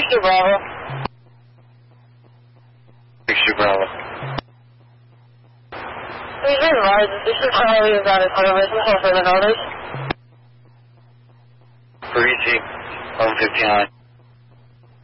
32 Bravo. 32 Bravo. Please be advised that this is highly about a television for further notice. Parisi, 159.